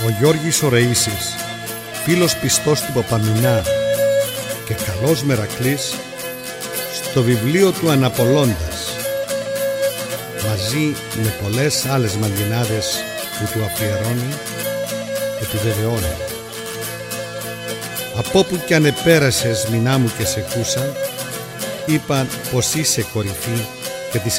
Ο Γιώργης ο Ρεΐσης, φίλος πιστός του Παπαμινά και καλός Μερακλής, στο βιβλίο του Αναπολώντας, μαζί με πολλές άλλες μαγκινάδες που του αφιερώνει, επιβεβαιώνει: «Από που κι αν επέρασες, μηνά μου, και σε κούσα, είπαν πως είσαι κορυφή και της